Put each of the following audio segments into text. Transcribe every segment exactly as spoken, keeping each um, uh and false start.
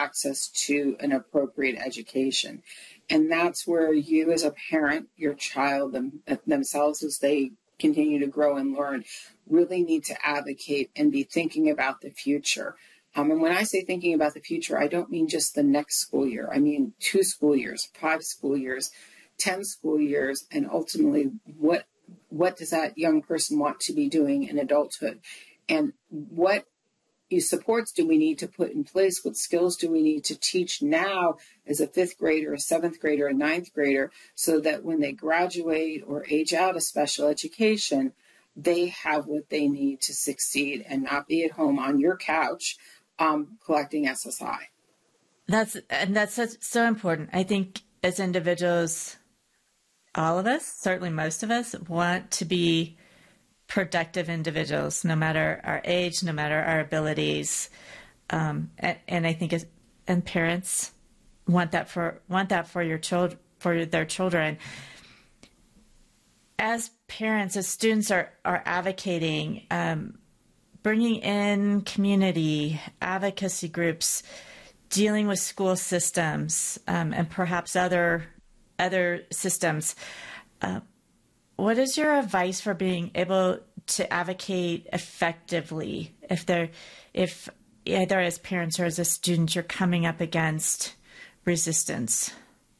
access to an appropriate education. And that's where you as a parent, your child them, themselves, as they continue to grow and learn, really need to advocate and be thinking about the future. Um, and when I say thinking about the future, I don't mean just the next school year. I mean two school years, five school years, ten school years, and ultimately what what does that young person want to be doing in adulthood? And what supports do we need to put in place? What skills do we need to teach now as a fifth grader, a seventh grader, a ninth grader, so that when they graduate or age out of special education, they have what they need to succeed and not be at home on your couch um, collecting S S I. That's, and that's so, so important. I think as individuals, all of us, certainly most of us, want to be productive individuals, no matter our age, no matter our abilities. Um, and, and I think, as, and parents want that for, want that for your children, for their children. As parents, as students are, are advocating, um, bringing in community advocacy groups, dealing with school systems, um, and perhaps other, other systems, uh, what is your advice for being able to advocate effectively if they're, if either as parents or as a student you're coming up against resistance?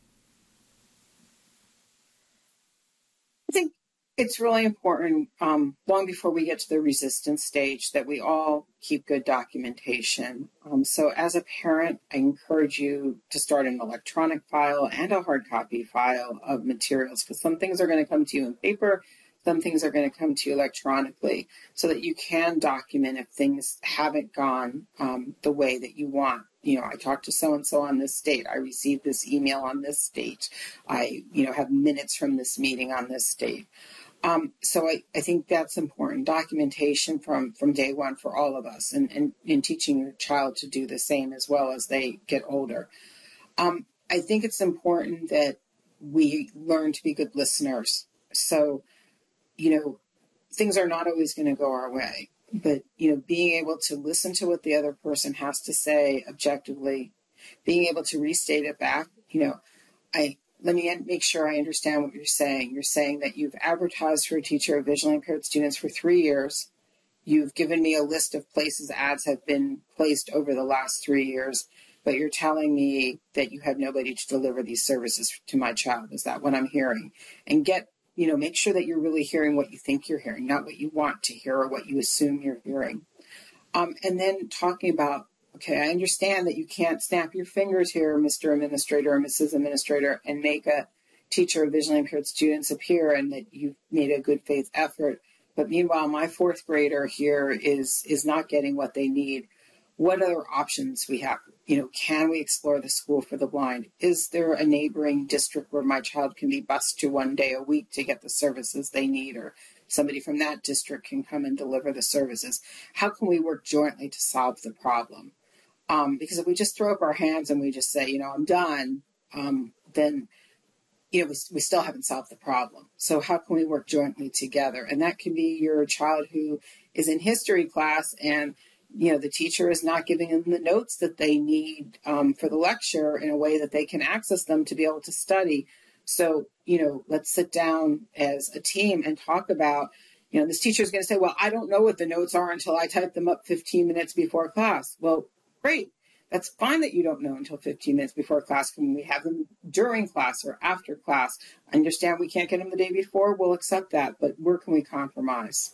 I think it's really important, um, long before we get to the resistance stage, that we all keep good documentation. Um, so as a parent, I encourage you to start an electronic file and a hard copy file of materials, because some things are going to come to you in paper, some things are going to come to you electronically, so that you can document if things haven't gone um, the way that you want. You know, I talked to so-and-so on this date. I received this email on this date. I, you know, have minutes from this meeting on this date. Um, so I, I think that's important. Documentation from, from day one for all of us, and, and, and teaching your child to do the same as well as they get older. Um, I think it's important that we learn to be good listeners. So, you know, things are not always going to go our way, but, you know, being able to listen to what the other person has to say objectively, being able to restate it back, you know, I, let me make sure I understand what you're saying. You're saying that you've advertised for a teacher of visually impaired students for three years. You've given me a list of places ads have been placed over the last three years, but you're telling me that you have nobody to deliver these services to my child. Is that what I'm hearing? And get, you know, make sure that you're really hearing what you think you're hearing, not what you want to hear or what you assume you're hearing. Um, and then talking about, okay, I understand that you can't snap your fingers here, Mister Administrator or Missus Administrator, and make a teacher of visually impaired students appear, and that you've made a good faith effort. But meanwhile, my fourth grader here is is not getting what they need. What other options we have? You know, can we explore the school for the blind? Is there a neighboring district where my child can be bused to one day a week to get the services they need, or somebody from that district can come and deliver the services? How can we work jointly to solve the problem? Um, because if we just throw up our hands and we just say, you know, I'm done, um, then, you know, we, we still haven't solved the problem. So how can we work jointly together? And that can be your child who is in history class and, you know, the teacher is not giving them the notes that they need um, for the lecture in a way that they can access them to be able to study. So, you know, let's sit down as a team and talk about, you know, this teacher is going to say, well, I don't know what the notes are until I type them up fifteen minutes before class. Well, great. That's fine that you don't know until fifteen minutes before class. Can we have them during class or after class? I understand we can't get them the day before. We'll accept that. But where can we compromise?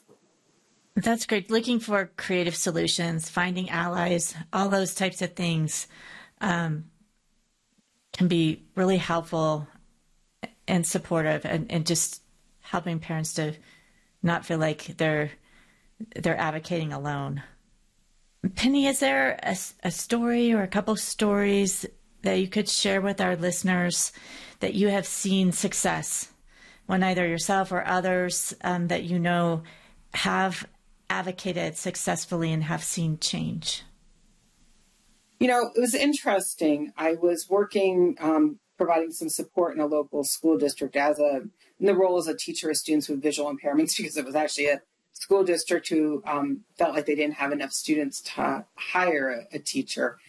That's great. Looking for creative solutions, finding allies, all those types of things um, can be really helpful and supportive, and, and just helping parents to not feel like they're they're advocating alone. Penny, is there a, a story or a couple stories that you could share with our listeners that you have seen success when either yourself or others um, that you know have advocated successfully and have seen change? You know, it was interesting. I was working, um, providing some support in a local school district as a, in the role as a teacher of students with visual impairments, because it was actually a school district who um, felt like they didn't have enough students to hire a, a teacher.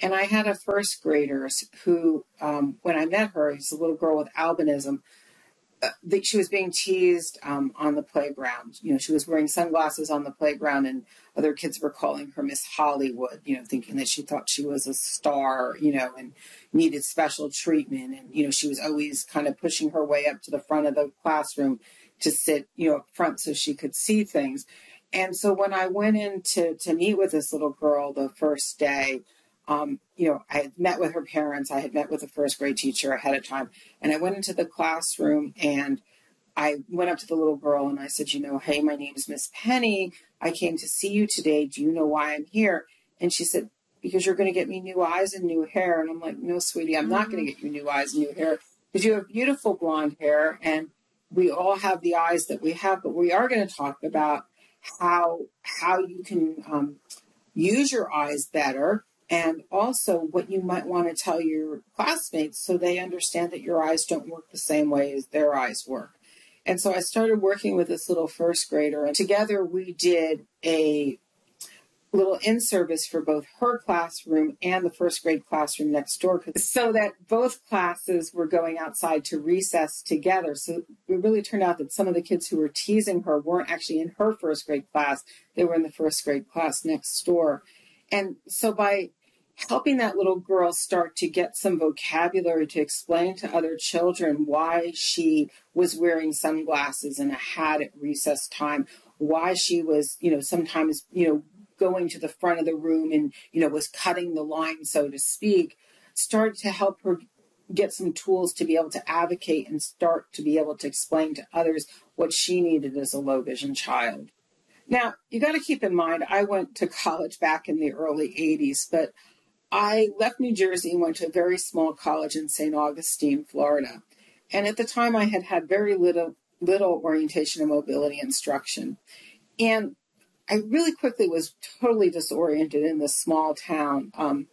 And I had a first grader who, um, when I met her, she's a little girl with albinism. Uh, that she was being teased um, on the playground. You know, she was wearing sunglasses on the playground, and other kids were calling her Miss Hollywood, you know, thinking that she thought she was a star, you know, and needed special treatment. And, you know, she was always kind of pushing her way up to the front of the classroom to sit, you know, up front so she could see things. And so when I went in to, to meet with this little girl the first day, Um, you know, I had met with her parents. I had met with a first grade teacher ahead of time. And I went into the classroom and I went up to the little girl and I said, you know, hey, my name's Miss Penny. I came to see you today. Do you know why I'm here? And she said, because you're going to get me new eyes and new hair. And I'm like, no, sweetie, I'm not going to get you new eyes and new hair because you have beautiful blonde hair and we all have the eyes that we have. But we are going to talk about how, how you can um, use your eyes better. And also what you might want to tell your classmates so they understand that your eyes don't work the same way as their eyes work. And so I started working with this little first grader, and together we did a little in-service for both her classroom and the first grade classroom next door, so that both classes were going outside to recess together. So it really turned out that some of the kids who were teasing her weren't actually in her first grade class. They were in the first grade class next door. And so by helping that little girl start to get some vocabulary to explain to other children why she was wearing sunglasses and a hat at recess time, why she was, you know, sometimes, you know, going to the front of the room and, you know, was cutting the line, so to speak, started to help her get some tools to be able to advocate and start to be able to explain to others what she needed as a low vision child. Now, you got to keep in mind, I went to college back in the early eighties, but I left New Jersey and went to a very small college in Saint Augustine, Florida. And at the time, I had had very little, little orientation and mobility instruction. And I really quickly was totally disoriented in this small town. Um,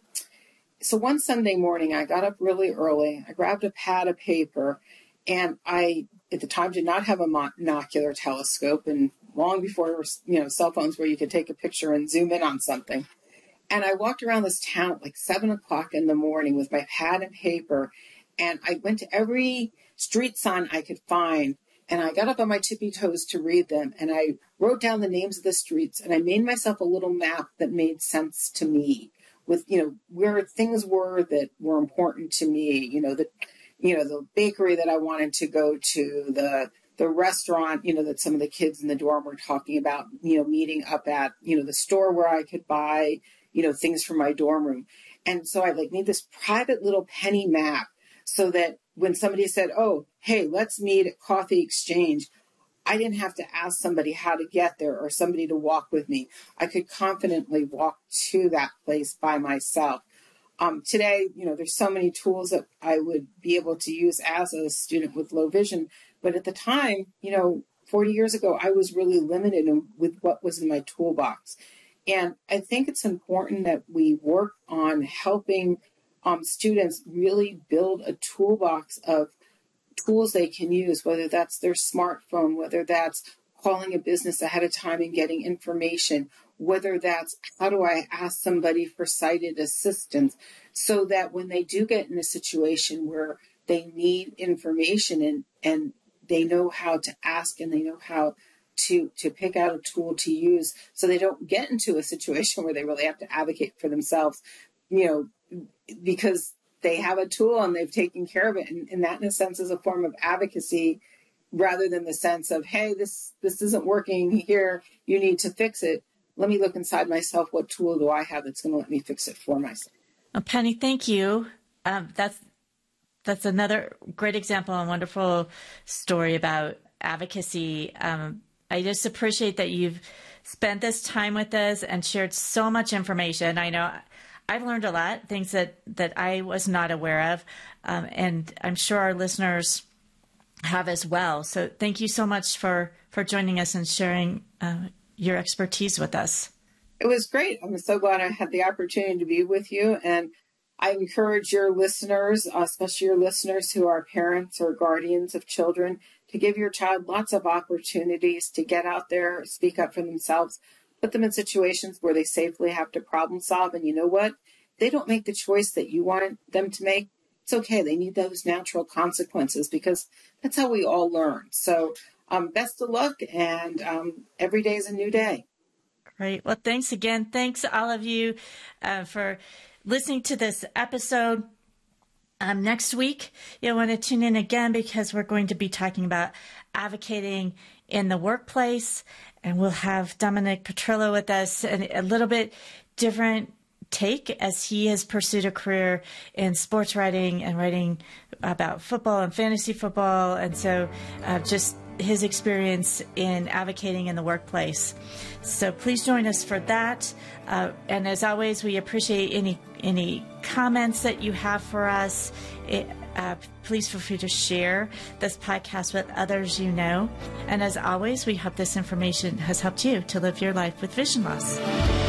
so one Sunday morning, I got up really early. I grabbed a pad of paper, and I, at the time, did not have a monocular telescope. And long before there were, you know, cell phones where you could take a picture and zoom in on something. And I walked around this town at like seven o'clock in the morning with my pad and paper. And I went to every street sign I could find. And I got up on my tippy toes to read them. And I wrote down the names of the streets. And I made myself a little map that made sense to me with, you know, where things were that were important to me. You know, the, you know, the bakery that I wanted to go to, the the restaurant, you know, that some of the kids in the dorm were talking about, you know, meeting up at, you know, the store where I could buy, you know, things for my dorm room. And so I like made this private little penny map so that when somebody said, oh, hey, let's meet at Coffee Exchange, I didn't have to ask somebody how to get there or somebody to walk with me. I could confidently walk to that place by myself. Um, today, you know, there's so many tools that I would be able to use as a student with low vision. But at the time, you know, forty years ago, I was really limited in, with what was in my toolbox. And I think it's important that we work on helping um, students really build a toolbox of tools they can use, whether that's their smartphone, whether that's calling a business ahead of time and getting information, whether that's how do I ask somebody for sighted assistance, so that when they do get in a situation where they need information and, and they know how to ask and they know how to, to pick out a tool to use, so they don't get into a situation where they really have to advocate for themselves, you know, because they have a tool and they've taken care of it. And, and that, in a sense, is a form of advocacy rather than the sense of, hey, this, this isn't working here, you need to fix it. Let me look inside myself. What tool do I have that's going to let me fix it for myself? Well, Penny, thank you. Um, that's that's another great example and wonderful story about advocacy. Um, I just appreciate that you've spent this time with us and shared so much information. I know I've learned a lot, things that, that I was not aware of, um, and I'm sure our listeners have as well. So thank you so much for, for joining us and sharing uh, your expertise with us. It was great. I'm so glad I had the opportunity to be with you. And I encourage your listeners, especially your listeners who are parents or guardians of children, to give your child lots of opportunities to get out there, speak up for themselves, put them in situations where they safely have to problem solve. And you know what? they don't make the choice that you want them to make, it's okay. They need those natural consequences because that's how we all learn. So um, best of luck, and um, every day is a new day. Great. Well, thanks again. Thanks all of you uh, for listening to this episode. Um, next week, you'll want to tune in again because we're going to be talking about advocating in the workplace, and we'll have Dominic Petrillo with us, and a little bit different take as he has pursued a career in sports writing and writing about football and fantasy football. And so uh, just his experience in advocating in the workplace. So please join us for that. Uh, and as always, we appreciate any any comments that you have for us. It, uh, please feel free to share this podcast with others you know. And as always, we hope this information has helped you to live your life with vision loss.